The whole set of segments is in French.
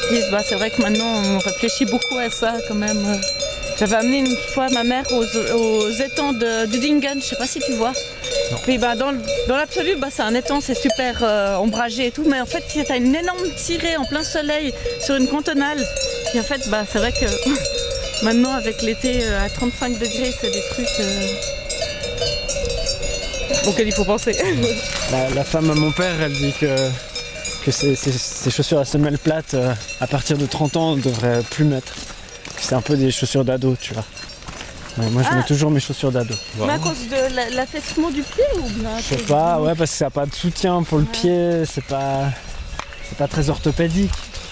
Puis c'est vrai que maintenant on réfléchit beaucoup à ça quand même. J'avais amené une fois ma mère aux étangs du Dingen, je sais pas si tu vois. Non. Puis dans l'absolu, c'est un étang, c'est super ombragé et tout, mais en fait tu as une énorme tirée en plein soleil sur une cantonale. Puis en fait, c'est vrai que maintenant avec l'été à 35 degrés, c'est des trucs auxquels il faut penser. La femme à mon père, elle dit que ces chaussures à semelle plate, à partir de 30 ans, on ne devrait plus mettre. C'est un peu des chaussures d'ado, tu vois. Ouais, moi, je mets toujours mes chaussures d'ado. Mais à cause de l'affaissement du pied ou bien? Je sais pas, ouais, parce que ça n'a pas de soutien pour le pied, c'est pas très orthopédique.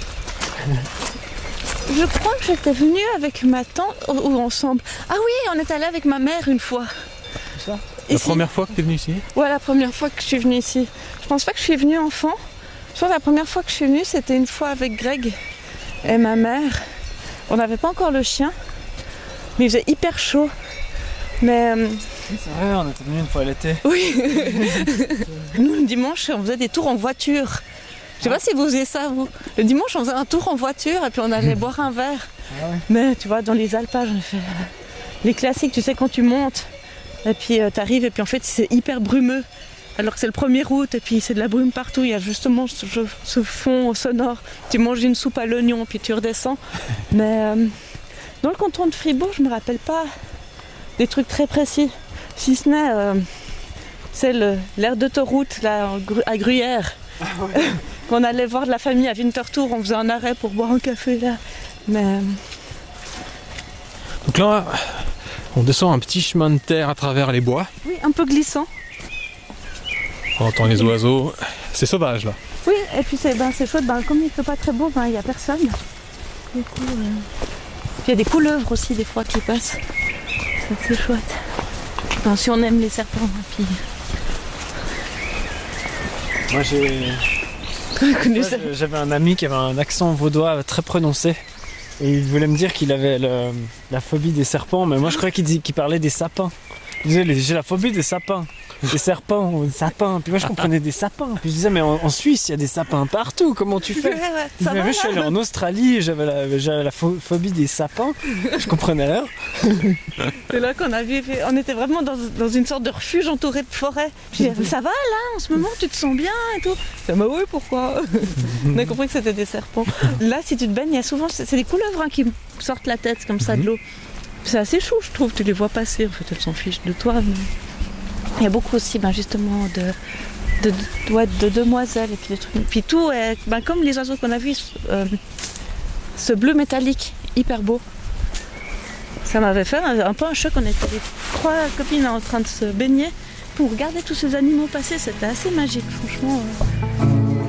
Je crois que j'étais venue avec ma tante ou ensemble. Ah oui, on est allé avec ma mère une fois. C'est ça? La première fois que tu es venue ici? Ouais, la première fois que je suis venue ici. Je pense pas que je suis venue enfant. Je pense que la première fois que je suis venue, c'était une fois avec Greg et ma mère. On n'avait pas encore le chien, mais il faisait hyper chaud. Mais Oui, c'est vrai, on était venus une fois l'été. oui. Nous, le dimanche, on faisait des tours en voiture. Je sais pas si vous faisiez ça, vous. Le dimanche, on faisait un tour en voiture et puis on allait boire un verre. Ah ouais. Mais tu vois, dans les alpages, on a fait les classiques, tu sais, quand tu montes et puis t'arrives et puis en fait, c'est hyper brumeux. Alors que c'est le 1er août et puis c'est de la brume partout, il y a justement ce fond sonore. Tu manges une soupe à l'oignon puis tu redescends. Mais dans le canton de Fribourg, je me rappelle pas des trucs très précis. Si ce n'est c'est l'aire d'autoroute là, à Gruyère. Ah ouais. Qu'on allait voir de la famille à Winterthur, on faisait un arrêt pour boire un café là. Mais Donc là, on descend un petit chemin de terre à travers les bois. oui, un peu glissant. On entend les oiseaux. C'est sauvage là. Oui, et puis c'est chouette, comme il fait pas très beau, il n'y a personne. Du coup, puis il y a des couleuvres aussi des fois qui passent. C'est chouette. Si on aime les serpents, puis Moi, j'avais un ami qui avait un accent vaudois très prononcé. Et il voulait me dire qu'il avait la phobie des serpents, mais moi je croyais qu'il parlait des sapins. Il disait j'ai la phobie des sapins. Des serpents ou des sapins. Puis moi je comprenais des sapins. Puis je disais mais en Suisse il y a des sapins partout, comment tu fais? ça va, je suis allé en Australie, j'avais la phobie des sapins. Je comprenais rien. C'est là qu'on a vu, on était vraiment dans une sorte de refuge entouré de forêt. Puis j'ai dit, ça va là, en ce moment tu te sens bien et tout. Ça m'a oui, pourquoi? On a compris que c'était des serpents. Là si tu te baignes, il y a souvent, c'est des couleuvres qui sortent la tête comme ça de l'eau. C'est assez chou je trouve, tu les vois passer, en fait elles s'en fichent de toi. Mais... il y a beaucoup aussi justement de demoiselles et puis des trucs. Puis tout est comme les oiseaux qu'on a vus, ce bleu métallique, hyper beau. Ça m'avait fait un peu un choc, on était les 3 copines en train de se baigner pour regarder tous ces animaux passer, c'était assez magique franchement.